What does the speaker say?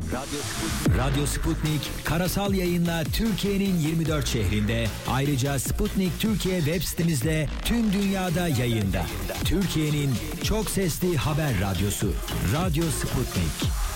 Radyo Sputnik karasal yayınla Türkiye'nin 24 şehrinde, ayrıca Sputnik Türkiye web sitemizde tüm dünyada yayında. Türkiye'nin çok sesli haber radyosu Radyo Sputnik.